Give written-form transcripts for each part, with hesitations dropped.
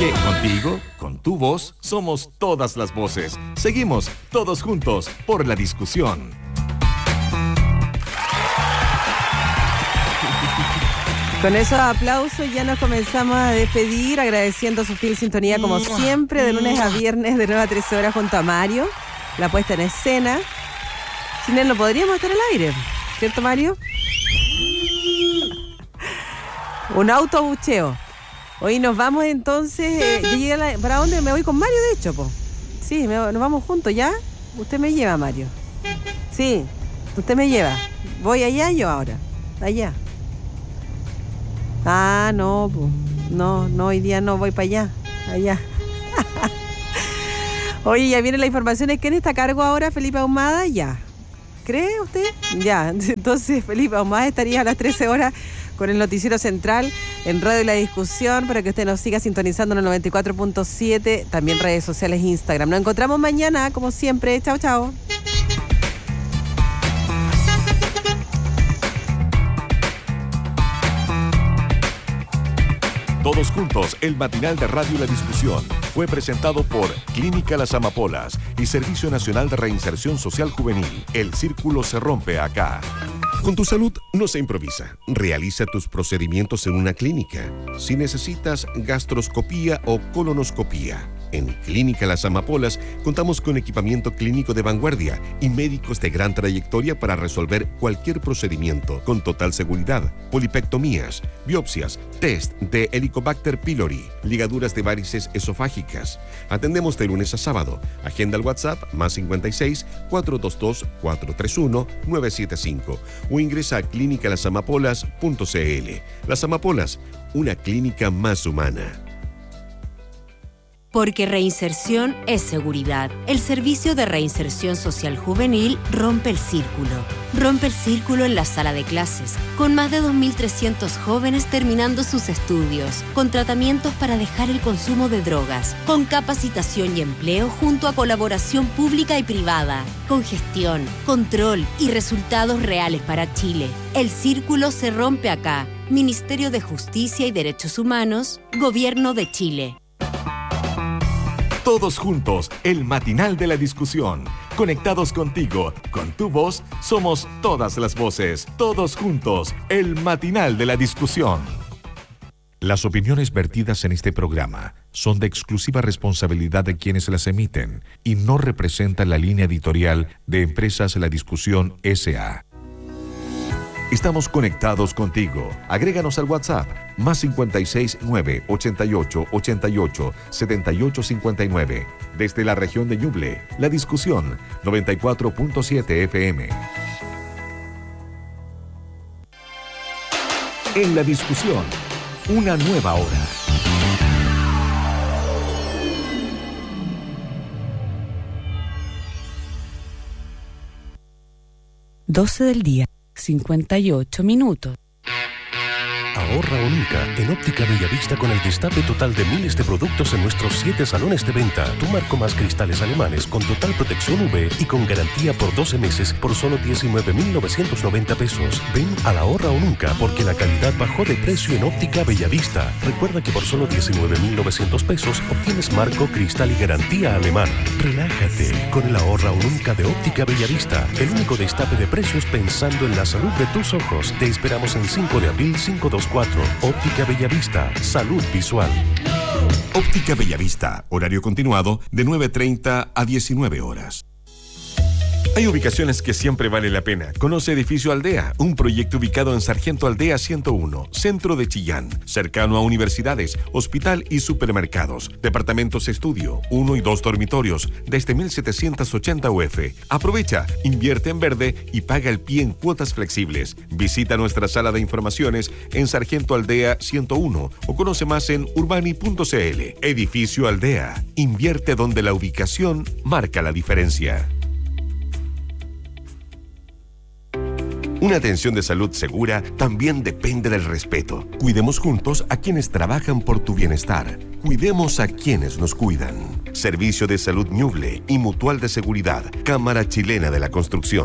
Porque contigo, con tu voz, somos todas las voces. Seguimos todos juntos por la discusión. Con esos aplausos ya nos comenzamos a despedir, agradeciendo su fiel sintonía como siempre, de lunes a viernes de 9 a 13 horas junto a Mario, la puesta en escena. Sin él no podríamos estar al aire, ¿cierto, Mario? Un autobucheo. Hoy nos vamos entonces, yo llegué ¿para dónde? Me voy con Mario, de hecho, po. Sí, nos vamos juntos, ¿ya? Usted me lleva, Mario. Sí, usted me lleva. Voy allá, yo ahora. Allá. Ah, no, pues. No, hoy día no voy para allá. Allá. Oye, ya viene la información. ¿Quién está a cargo ahora? Felipe Ahumada, ya. ¿Cree usted? Ya. Entonces, Felipe Ahumada estaría a las 13 horas con el noticiero central en Radio La Discusión para que usted nos siga sintonizando en el 94.7, también redes sociales e Instagram. Nos encontramos mañana, como siempre. Chao, chao. Todos juntos, el matinal de Radio La Discusión fue presentado por Clínica Las Amapolas y Servicio Nacional de Reinserción Social Juvenil. El círculo se rompe acá. Con tu salud no se improvisa. Realiza tus procedimientos en una clínica. Si necesitas gastroscopía o colonoscopía, en Clínica Las Amapolas contamos con equipamiento clínico de vanguardia y médicos de gran trayectoria para resolver cualquier procedimiento con total seguridad. Polipectomías, biopsias, test de Helicobacter pylori, ligaduras de varices esofágicas. Atendemos de lunes a sábado. Agenda al WhatsApp +56 422 431 975 o ingresa a clinicalasamapolas.cl. Las Amapolas, una clínica más humana. Porque reinserción es seguridad. El Servicio de Reinserción Social Juvenil rompe el círculo. Rompe el círculo en la sala de clases, con más de 2.300 jóvenes terminando sus estudios, con tratamientos para dejar el consumo de drogas, con capacitación y empleo junto a colaboración pública y privada, con gestión, control y resultados reales para Chile. El círculo se rompe acá. Ministerio de Justicia y Derechos Humanos, Gobierno de Chile. Todos juntos, el matinal de la discusión. Conectados contigo, con tu voz, somos todas las voces. Todos juntos, el matinal de la discusión. Las opiniones vertidas en este programa son de exclusiva responsabilidad de quienes las emiten y no representan la línea editorial de Empresas La Discusión S.A. Estamos conectados contigo. Agréganos al WhatsApp +56 9 88 88 78 59. Desde la región de Ñuble, La Discusión 94.7 FM. En La Discusión, una nueva hora. 12 del día. 58 minutos. Ahorra o nunca en Óptica Bellavista con el destape total de miles de productos en nuestros 7 salones de venta. Tu marco más cristales alemanes con total protección UV y con garantía por 12 meses por solo 19.990 pesos. Ven a la Ahorra o nunca porque la calidad bajó de precio en Óptica Bellavista. Recuerda que por solo 19.900 pesos obtienes marco, cristal y garantía alemana. Relájate con el Ahorra o nunca de Óptica Bellavista. El único destape de precios pensando en la salud de tus ojos. Te esperamos en 5 de abril 524. Óptica Bellavista, salud visual. Óptica Bellavista, horario continuado de 9:30 a 19 horas. Hay ubicaciones que siempre vale la pena. Conoce Edificio Aldea, un proyecto ubicado en Sargento Aldea 101, centro de Chillán, cercano a universidades, hospital y supermercados. Departamentos estudio, 1 y 2 dormitorios, desde 1.780 UF. Aprovecha, invierte en verde y paga el pie en cuotas flexibles. Visita nuestra sala de informaciones en Sargento Aldea 101 o conoce más en urbani.cl. Edificio Aldea, invierte donde la ubicación marca la diferencia. Una atención de salud segura también depende del respeto. Cuidemos juntos a quienes trabajan por tu bienestar. Cuidemos a quienes nos cuidan. Servicio de Salud Ñuble y Mutual de Seguridad, Cámara Chilena de la Construcción.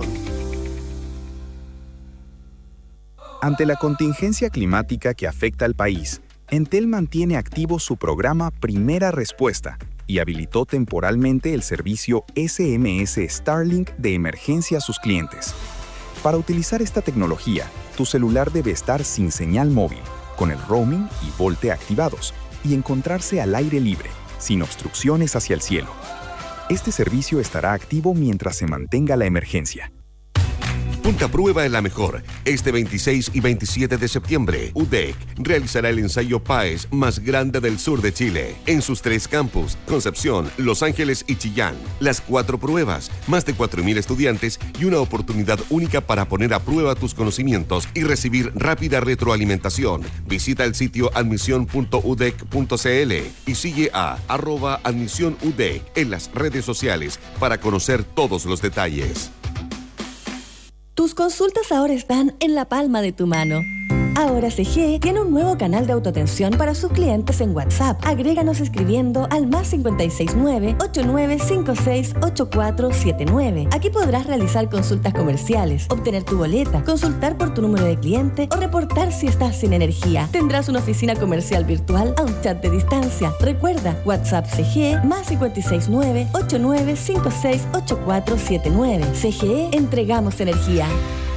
Ante la contingencia climática que afecta al país, Entel mantiene activo su programa Primera Respuesta y habilitó temporalmente el servicio SMS Starlink de emergencia a sus clientes. Para utilizar esta tecnología, tu celular debe estar sin señal móvil, con el roaming y VoLTE activados, y encontrarse al aire libre, sin obstrucciones hacia el cielo. Este servicio estará activo mientras se mantenga la emergencia. Ponte a prueba en la mejor. Este 26 y 27 de septiembre, UDEC realizará el ensayo PAES más grande del sur de Chile, en sus 3 campus, Concepción, Los Ángeles y Chillán. Las 4 pruebas, más de 4.000 estudiantes y una oportunidad única para poner a prueba tus conocimientos y recibir rápida retroalimentación. Visita el sitio admisión.udec.cl y sigue a @admisionudec en las redes sociales para conocer todos los detalles. Tus consultas ahora están en la palma de tu mano. Ahora CGE tiene un nuevo canal de autoatención para sus clientes en WhatsApp. Agréganos escribiendo al +569 8956 8479. Aquí podrás realizar consultas comerciales, obtener tu boleta, consultar por tu número de cliente o reportar si estás sin energía. Tendrás una oficina comercial virtual a un chat de distancia. Recuerda, WhatsApp CGE +569 8956 8479. CGE, entregamos energía.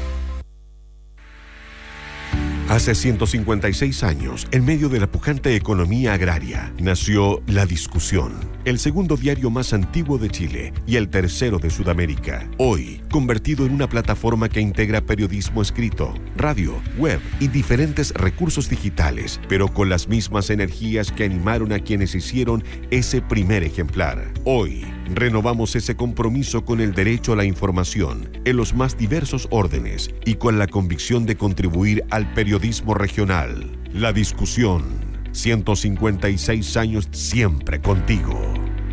Hace 156 años, en medio de la pujante economía agraria, nació La Discusión, el segundo diario más antiguo de Chile y el tercero de Sudamérica. Hoy, convertido en una plataforma que integra periodismo escrito, radio, web y diferentes recursos digitales, pero con las mismas energías que animaron a quienes hicieron ese primer ejemplar. Hoy, renovamos ese compromiso con el derecho a la información en los más diversos órdenes y con la convicción de contribuir al periodismo regional. La Discusión, 156 años siempre contigo.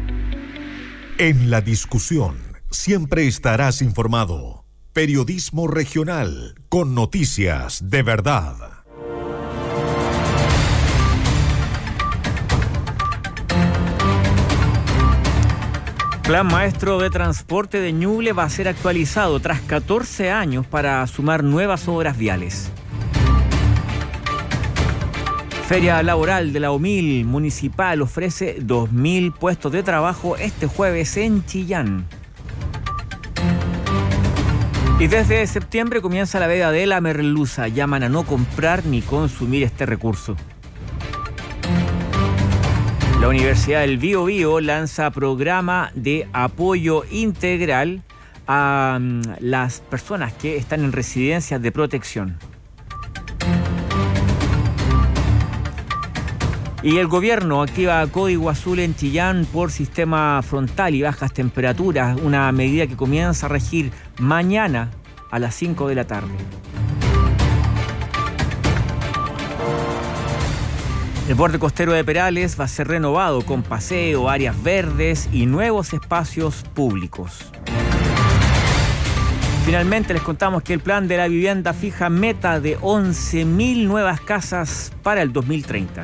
En La Discusión, siempre estarás informado. Periodismo regional con noticias de verdad. Plan Maestro de Transporte de Ñuble va a ser actualizado tras 14 años para sumar nuevas obras viales. Feria Laboral de la OMIL Municipal ofrece 2.000 puestos de trabajo este jueves en Chillán. Y desde septiembre comienza la veda de la merluza. Llaman a no comprar ni consumir este recurso. La Universidad del Biobío lanza programa de apoyo integral a las personas que están en residencias de protección. Y el gobierno activa código azul en Chillán por sistema frontal y bajas temperaturas, una medida que comienza a regir mañana a las 5 de la tarde. El borde costero de Perales va a ser renovado con paseo, áreas verdes y nuevos espacios públicos. Finalmente les contamos que el plan de la vivienda fija meta de 11.000 nuevas casas para el 2030.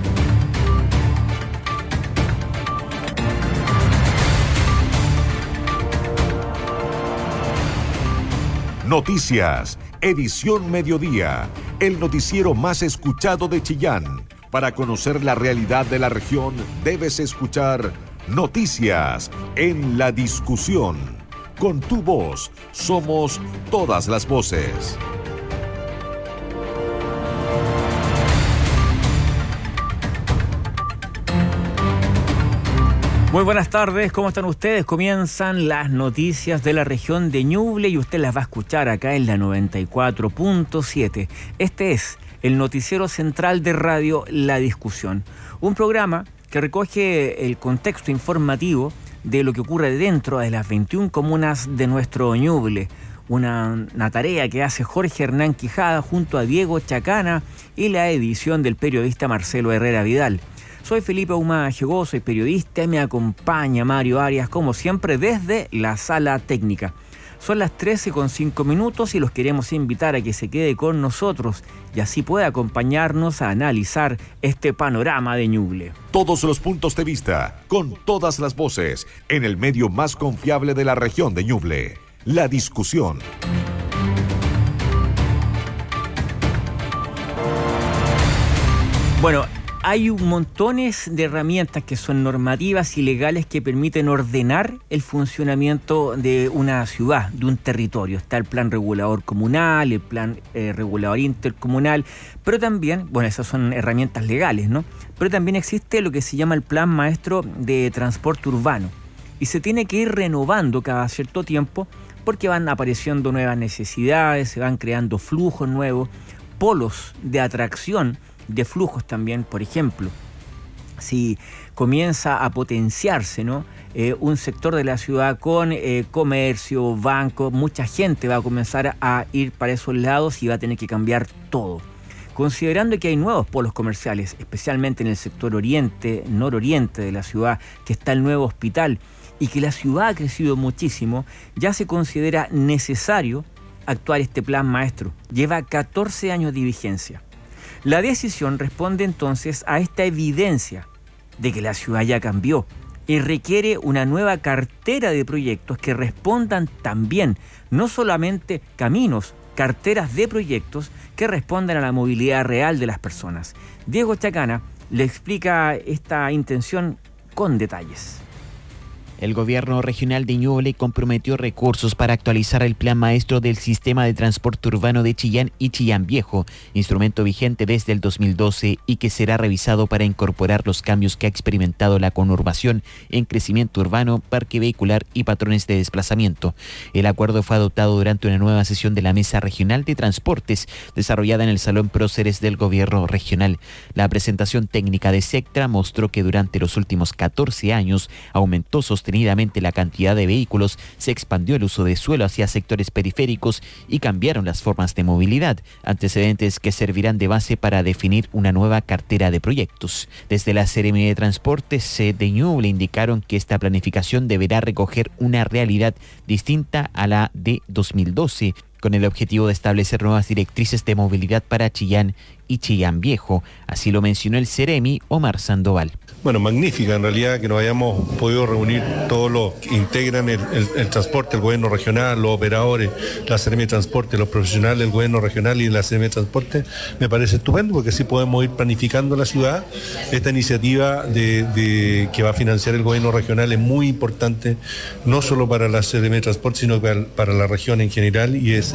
Noticias, edición mediodía, el noticiero más escuchado de Chillán. Para conocer la realidad de la región, debes escuchar Noticias en La Discusión. Con tu voz, somos todas las voces. Muy buenas tardes, ¿cómo están ustedes? Comienzan las noticias de la región de Ñuble y usted las va a escuchar acá en la 94.7. Este es el noticiero central de radio La Discusión, un programa que recoge el contexto informativo de lo que ocurre dentro de las 21 comunas de nuestro Ñuble. Una tarea que hace Jorge Hernán Quijada junto a Diego Chacana y la edición del periodista Marcelo Herrera Vidal. Soy Felipe Ahumada Jegó, soy periodista y me acompaña Mario Arias, como siempre, desde la sala técnica. Son las 13:05 y los queremos invitar a que se quede con nosotros y así pueda acompañarnos a analizar este panorama de Ñuble. Todos los puntos de vista, con todas las voces, en el medio más confiable de la región de Ñuble. La Discusión. Bueno, hay montones de herramientas que son normativas y legales que permiten ordenar el funcionamiento de una ciudad, de un territorio. Está el plan regulador comunal, el plan regulador intercomunal, pero también, bueno, esas son herramientas legales, ¿no? Pero también existe lo que se llama el plan maestro de transporte urbano y se tiene que ir renovando cada cierto tiempo porque van apareciendo nuevas necesidades, se van creando flujos nuevos, polos de atracción de flujos también. Por ejemplo, si comienza a potenciarse, ¿no? Un sector de la ciudad con comercio, banco, mucha gente va a comenzar a ir para esos lados y va a tener que cambiar todo. Considerando que hay nuevos polos comerciales, especialmente en el sector oriente, nororiente de la ciudad, que está el nuevo hospital y que la ciudad ha crecido muchísimo, ya se considera necesario actuar este plan maestro. Lleva 14 años de vigencia. La decisión responde entonces a esta evidencia de que la ciudad ya cambió y requiere una nueva cartera de proyectos que respondan también, no solamente caminos, carteras de proyectos que respondan a la movilidad real de las personas. Diego Chacana le explica esta intención con detalles. El gobierno regional de Ñuble comprometió recursos para actualizar el plan maestro del sistema de transporte urbano de Chillán y Chillán Viejo, instrumento vigente desde el 2012 y que será revisado para incorporar los cambios que ha experimentado la conurbación en crecimiento urbano, parque vehicular y patrones de desplazamiento. El acuerdo fue adoptado durante una nueva sesión de la Mesa Regional de Transportes, desarrollada en el Salón Próceres del Gobierno Regional. La presentación técnica de Sectra mostró que durante los últimos 14 años aumentó sostenidamente la cantidad de vehículos, se expandió el uso de suelo hacia sectores periféricos y cambiaron las formas de movilidad, antecedentes que servirán de base para definir una nueva cartera de proyectos. Desde la Seremi de Transportes de Ñuble indicaron que esta planificación deberá recoger una realidad distinta a la de 2012, con el objetivo de establecer nuevas directrices de movilidad para Chillán y Chillán Viejo. Así lo mencionó el Seremi Omar Sandoval. Bueno, magnífica en realidad que nos hayamos podido reunir todos los que integran el transporte, el gobierno regional, los operadores, la Seremi de Transporte, los profesionales del gobierno regional y la Seremi de Transporte. Me parece estupendo porque así podemos ir planificando la ciudad. Esta iniciativa que va a financiar el gobierno regional es muy importante, no solo para la Seremi de Transporte, sino para la región en general, y es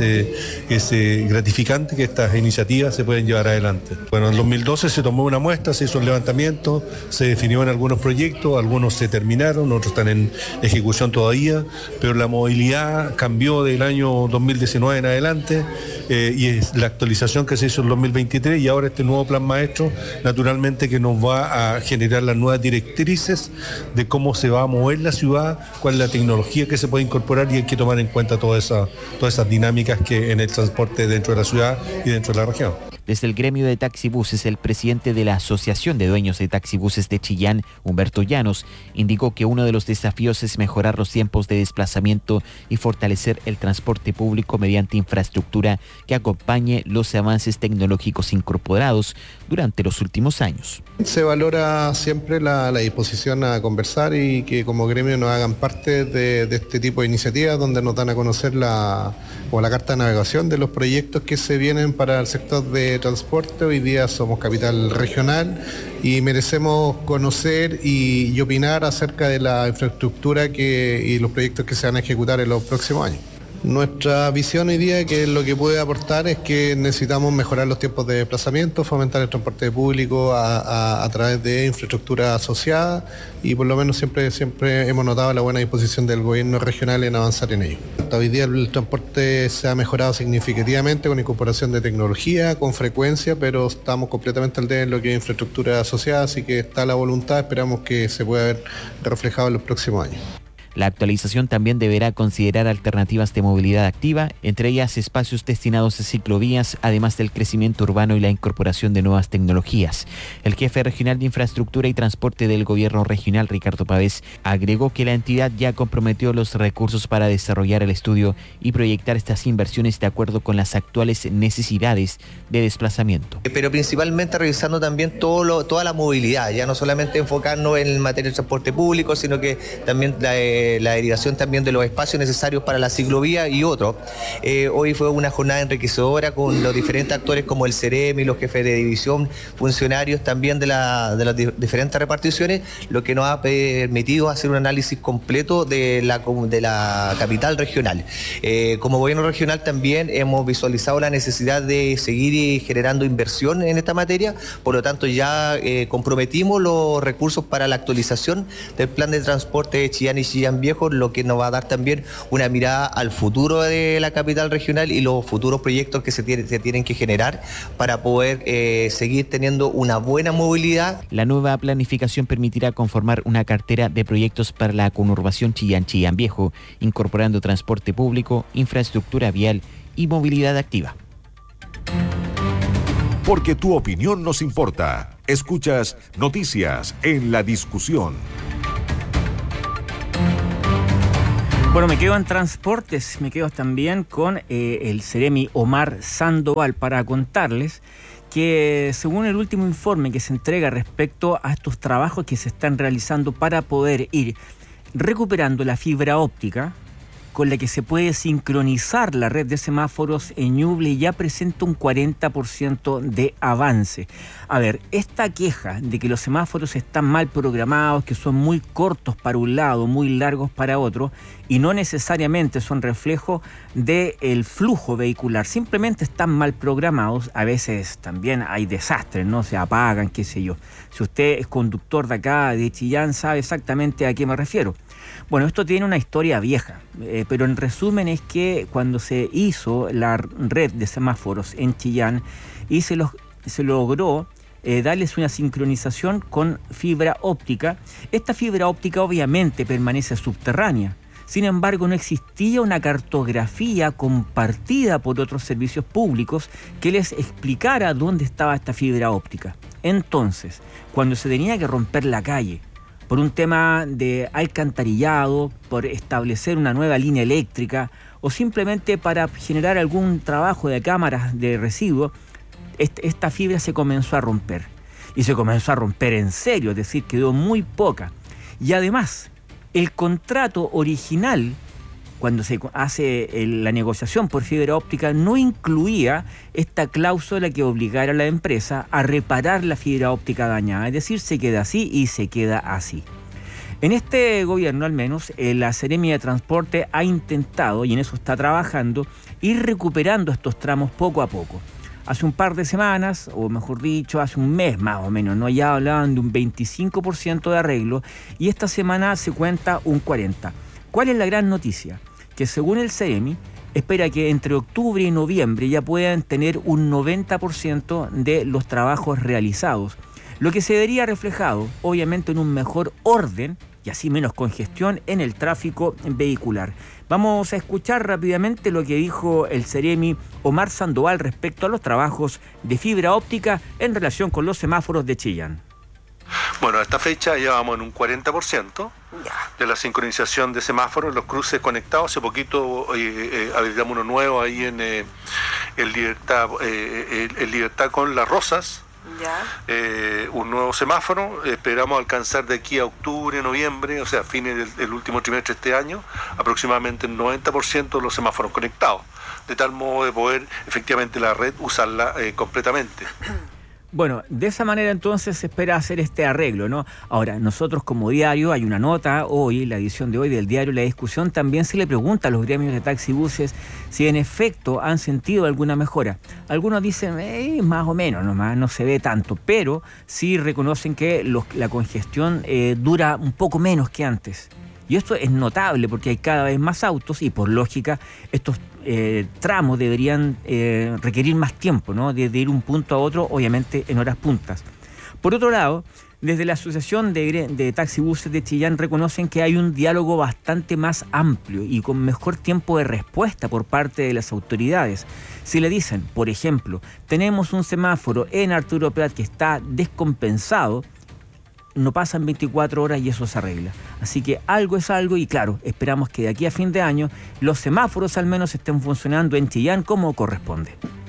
gratificante que estas iniciativas se pueden llevar adelante. Bueno, en 2012 se tomó una muestra, se hizo un levantamiento, se definió en algunos proyectos, algunos se terminaron, otros están en ejecución todavía, pero la movilidad cambió del año 2019 en adelante y es la actualización que se hizo en 2023 y ahora este nuevo plan maestro naturalmente que nos va a generar las nuevas directrices de cómo se va a mover la ciudad, cuál es la tecnología que se puede incorporar y hay que tomar en cuenta todas esas dinámicas que en el transporte dentro de la ciudad y dentro de la región. Desde el gremio de taxibuses, el presidente de la Asociación de Dueños de Taxibuses de Chillán, Humberto Llanos, indicó que uno de los desafíos es mejorar los tiempos de desplazamiento y fortalecer el transporte público mediante infraestructura que acompañe los avances tecnológicos incorporados durante los últimos años. Se valora siempre la disposición a conversar y que como gremio nos hagan parte de este tipo de iniciativas donde nos dan a conocer la carta de navegación de los proyectos que se vienen para el sector de transporte. Hoy día somos capital regional y merecemos conocer y opinar acerca de la infraestructura y los proyectos que se van a ejecutar en los próximos años. Nuestra visión hoy día, que lo que puede aportar, es que necesitamos mejorar los tiempos de desplazamiento, fomentar el transporte público a través de infraestructura asociada y por lo menos siempre hemos notado la buena disposición del gobierno regional en avanzar en ello. Hasta hoy día el transporte se ha mejorado significativamente con incorporación de tecnología, con frecuencia, pero estamos completamente al día en lo que es infraestructura asociada, así que está la voluntad, esperamos que se pueda ver reflejado en los próximos años. La actualización también deberá considerar alternativas de movilidad activa, entre ellas espacios destinados a ciclovías, además del crecimiento urbano y la incorporación de nuevas tecnologías. El jefe regional de Infraestructura y Transporte del Gobierno Regional, Ricardo Pavés, agregó que la entidad ya comprometió los recursos para desarrollar el estudio y proyectar estas inversiones de acuerdo con las actuales necesidades de desplazamiento. Pero principalmente revisando también toda la movilidad, ya no solamente enfocarnos en materia de transporte público, sino que también la derivación también de los espacios necesarios para la ciclovía y otros. Hoy fue una jornada enriquecedora con los diferentes actores como el CEREMI, los jefes de división, funcionarios también de las diferentes reparticiones, lo que nos ha permitido hacer un análisis completo de la capital regional. Como gobierno regional también hemos visualizado la necesidad de seguir generando inversión en esta materia, por lo tanto ya comprometimos los recursos para la actualización del plan de transporte de Chillán y Chillán Viejo, lo que nos va a dar también una mirada al futuro de la capital regional y los futuros proyectos que se tienen que generar para poder seguir teniendo una buena movilidad. La nueva planificación permitirá conformar una cartera de proyectos para la conurbación Chillán-Chillán Viejo, incorporando transporte público, infraestructura vial y movilidad activa. Porque tu opinión nos importa. Escuchas Noticias en la Discusión. Bueno, me quedo en transportes, me quedo también con el CEREMI Omar Sandoval para contarles que según el último informe que se entrega respecto a estos trabajos que se están realizando para poder ir recuperando la fibra óptica con la que se puede sincronizar la red de semáforos en Ñuble, ya presenta un 40% de avance. A ver, esta queja de que los semáforos están mal programados, que son muy cortos para un lado, muy largos para otro, y no necesariamente son reflejo del flujo vehicular, simplemente están mal programados. A veces también hay desastres, ¿no? Se apagan, qué sé yo. Si usted es conductor de acá, de Chillán, sabe exactamente a qué me refiero. Bueno, esto tiene una historia vieja, pero en resumen es que cuando se hizo la red de semáforos en Chillán y se logró darles una sincronización con fibra óptica, esta fibra óptica obviamente permanece subterránea. Sin embargo, no existía una cartografía compartida por otros servicios públicos que les explicara dónde estaba esta fibra óptica. Entonces, cuando se tenía que romper la calle por un tema de alcantarillado, por establecer una nueva línea eléctrica o simplemente para generar algún trabajo de cámaras de residuos, esta fibra se comenzó a romper. Y se comenzó a romper en serio, es decir, quedó muy poca. Y además, el contrato original, cuando se hace la negociación por fibra óptica, no incluía esta cláusula que obligara a la empresa a reparar la fibra óptica dañada. Es decir, se queda así y se queda así. En este gobierno, al menos, la Seremia de Transporte ha intentado, y en eso está trabajando, ir recuperando estos tramos poco a poco. Hace un par de semanas, o mejor dicho, hace un mes más o menos, ¿no? Ya hablaban de un 25% de arreglo y esta semana se cuenta un 40%. ¿Cuál es la gran noticia? Que según el CEREMI, espera que entre octubre y noviembre ya puedan tener un 90% de los trabajos realizados, lo que se vería reflejado, obviamente, en un mejor orden y así menos congestión en el tráfico vehicular. Vamos a escuchar rápidamente lo que dijo el CEREMI Omar Sandoval respecto a los trabajos de fibra óptica en relación con los semáforos de Chillán. Bueno, a esta fecha ya vamos en un 40% de la sincronización de semáforos, los cruces conectados. Hace poquito habilitamos uno nuevo ahí en el Libertad con Las Rosas. Un nuevo semáforo, esperamos alcanzar de aquí a octubre, noviembre, o sea, fines del último trimestre de este año, aproximadamente el 90% de los semáforos conectados, de tal modo de poder efectivamente la red usarla completamente. Bueno, de esa manera entonces se espera hacer este arreglo, ¿no? Ahora, nosotros como diario, hay una nota hoy, la edición de hoy del diario La Discusión, también se le pregunta a los gremios de taxibuses si en efecto han sentido alguna mejora. Algunos dicen, más o menos, nomás, no se ve tanto, pero sí reconocen que la congestión dura un poco menos que antes. Y esto es notable porque hay cada vez más autos y por lógica estos tramos deberían requerir más tiempo, ¿no? De ir un punto a otro, obviamente en horas puntas. Por otro lado, desde la Asociación de Taxibuses de Chillán reconocen que hay un diálogo bastante más amplio y con mejor tiempo de respuesta por parte de las autoridades. Si le dicen, por ejemplo, tenemos un semáforo en Arturo Prat que está descompensado, no pasan 24 horas y eso se arregla. Así que algo es algo y claro, esperamos que de aquí a fin de año los semáforos al menos estén funcionando en Chillán como corresponde.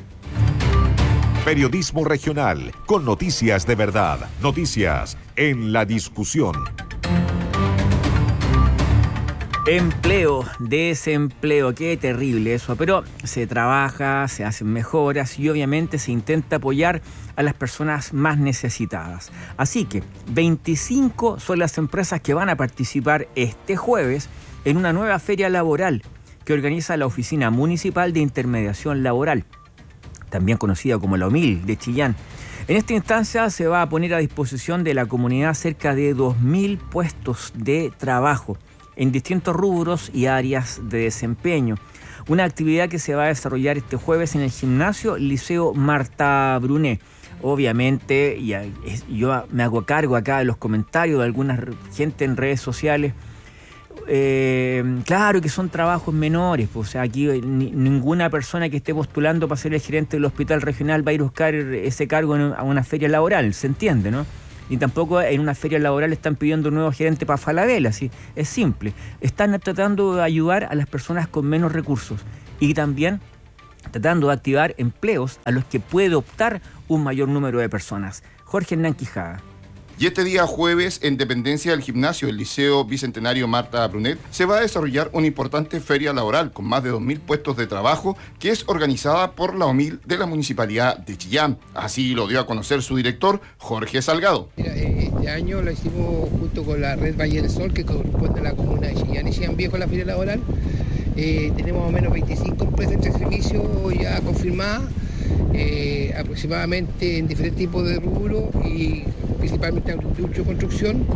Periodismo regional con noticias de verdad. Noticias en la discusión. Empleo, desempleo, qué terrible eso, pero se trabaja, se hacen mejoras y obviamente se intenta apoyar a las personas más necesitadas. Así que 25 son las empresas que van a participar este jueves en una nueva feria laboral que organiza la Oficina Municipal de Intermediación Laboral, también conocida como la OMIL de Chillán. En esta instancia se va a poner a disposición de la comunidad cerca de 2.000 puestos de trabajo en distintos rubros y áreas de desempeño. Una actividad que se va a desarrollar este jueves en el gimnasio Liceo Marta Brunet. Obviamente, yo me hago cargo acá de los comentarios de alguna gente en redes sociales. Claro que son trabajos menores, pues, o sea, aquí ninguna persona que esté postulando para ser el gerente del hospital regional va a ir a buscar ese cargo a una feria laboral, se entiende, ¿no? Ni tampoco en una feria laboral están pidiendo un nuevo gerente para Falabella, ¿sí? Es simple. Están tratando de ayudar a las personas con menos recursos y también tratando de activar empleos a los que puede optar un mayor número de personas. Jorge Hernán Quijada. Y este día jueves, en dependencia del gimnasio del Liceo Bicentenario Marta Brunet, se va a desarrollar una importante feria laboral con más de 2.000 puestos de trabajo que es organizada por la OMIL de la Municipalidad de Chillán. Así lo dio a conocer su director, Jorge Salgado. Este año lo hicimos junto con la Red Valle del Sol, que corresponde a la comuna de Chillán y Chillán Viejo, la feria laboral. Tenemos más o menos 25 empresas entre servicios ya confirmadas, aproximadamente en diferentes tipos de rubros y principalmente agricultura y construcción,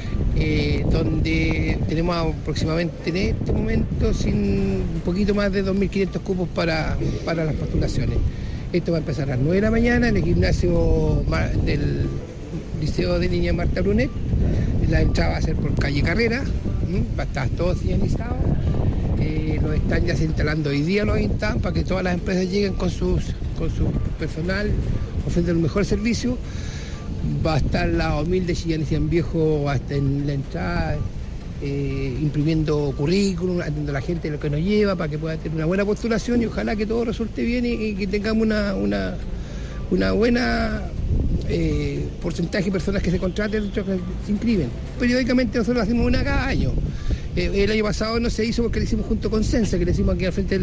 donde tenemos aproximadamente en este momento un poquito más de 2.500 cupos para las postulaciones. Esto va a empezar a las 9 de la mañana en el gimnasio del Liceo de Niña Marta Brunet. La entrada va a ser por calle Carrera, va a estar todo señalizado. Los están ya se instalando hoy día, los están para que todas las empresas lleguen con su personal, ofreciendo el mejor servicio. Va a estar la OMIL de Chillán y Chillán Viejo hasta en la entrada, imprimiendo currículum, atendiendo a la gente lo que nos lleva para que pueda tener una buena postulación y ojalá que todo resulte bien y que tengamos una buena porcentaje de personas que se contraten, que se inscriben. Periódicamente nosotros hacemos una cada año. El año pasado no se hizo porque lo hicimos junto con Sensa, que le hicimos aquí al frente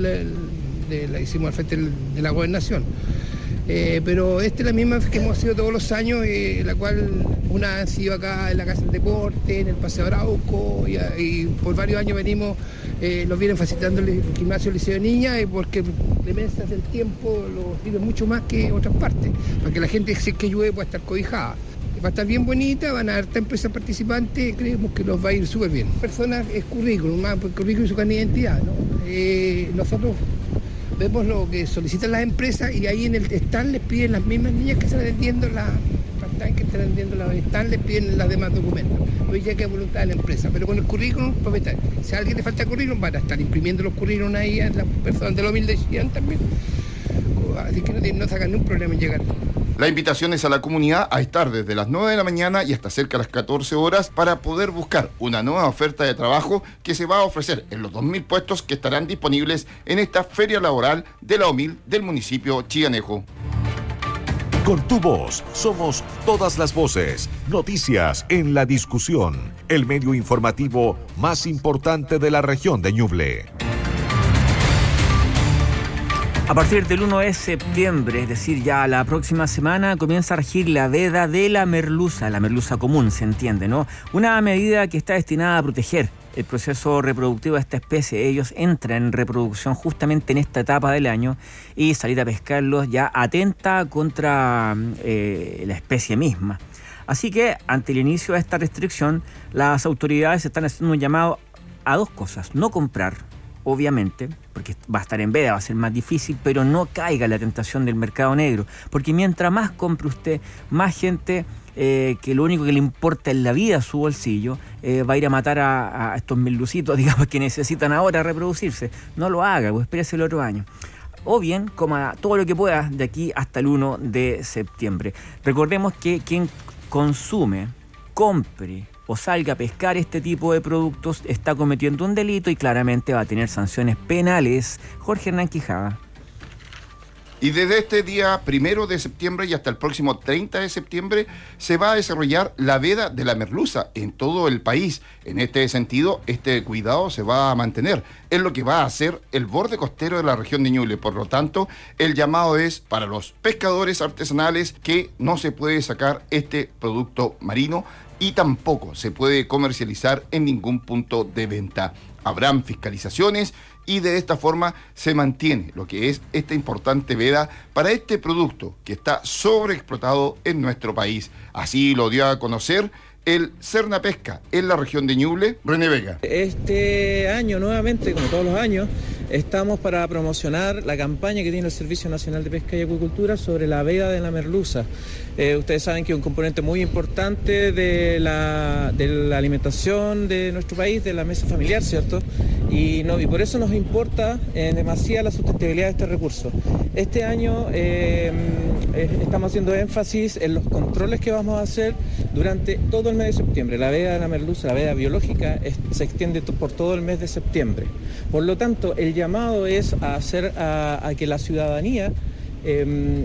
de la gobernación. Pero esta es la misma que hemos sido todos los años, la cual una ha sido acá en la Casa del Deporte, en el Paseo Arauco, y por varios años nos vienen facilitando el gimnasio Liceo de Niña, porque remesas del tiempo lo sirven mucho más que otras partes, para que la gente, si es que llueve, pueda estar cobijada. Va a estar bien bonita, van a haber empresas participantes, creemos que nos va a ir súper bien. Personas es currículum, más currículum y su carnet de identidad, ¿no? Nosotros vemos lo que solicitan las empresas y ahí en el stand les piden las mismas niñas que están atendiendo los stand, les piden los demás documentos. Hoy ya que es voluntad de la empresa, pero con el currículum, si a alguien le falta currículum, van a estar imprimiendo los currículum ahí a las personas de la OMIL de Chillán también. Así que no sacan ningún problema en llegar. La invitación es a la comunidad a estar desde las 9 de la mañana y hasta cerca de las 14 horas para poder buscar una nueva oferta de trabajo que se va a ofrecer en los 2.000 puestos que estarán disponibles en esta feria laboral de la OMIL del municipio chillanejo. Con tu voz somos todas las voces. Noticias en la discusión. El medio informativo más importante de la región de Ñuble. A partir del 1 de septiembre, es decir, ya la próxima semana, comienza a regir la veda de la merluza común, se entiende, ¿no? Una medida que está destinada a proteger el proceso reproductivo de esta especie. Ellos entran en reproducción justamente en esta etapa del año y salir a pescarlos ya atenta contra la especie misma. Así que, ante el inicio de esta restricción, las autoridades están haciendo un llamado a dos cosas: no comprar, obviamente, porque va a estar en veda, va a ser más difícil, pero no caiga en la tentación del mercado negro, porque mientras más compre usted, más gente que lo único que le importa es la vida, su bolsillo, va a ir a matar a estos merlucitos, digamos, que necesitan ahora reproducirse. No lo haga, pues espérese el otro año. O bien, coma todo lo que pueda de aquí hasta el 1 de septiembre. Recordemos que quien consume, compre o salga a pescar este tipo de productos está cometiendo un delito y claramente va a tener sanciones penales. Jorge Hernán Quijada. Y desde este día 1 de septiembre y hasta el próximo 30 de septiembre se va a desarrollar la veda de la merluza en todo el país. En este sentido, este cuidado se va a mantener. Es lo que va a hacer el borde costero de la región de Ñuble. Por lo tanto, el llamado es para los pescadores artesanales que no se puede sacar este producto marino y tampoco se puede comercializar en ningún punto de venta. Habrán fiscalizaciones y de esta forma se mantiene lo que es esta importante veda para este producto que está sobreexplotado en nuestro país. Así lo dio a conocer el Cernapesca en la región de Ñuble, René Vega. Este año nuevamente, como todos los años, estamos para promocionar la campaña que tiene el Servicio Nacional de Pesca y Acuicultura sobre la veda de la merluza. Ustedes saben que es un componente muy importante de la alimentación de nuestro país, de la mesa familiar, ¿cierto? Y por eso nos importa demasiado la sustentabilidad de este recurso. Este año estamos haciendo énfasis en los controles que vamos a hacer durante todo el mes de septiembre. La veda de la merluza, la veda biológica, se extiende por todo el mes de septiembre. Por lo tanto, el llamado es a que la ciudadanía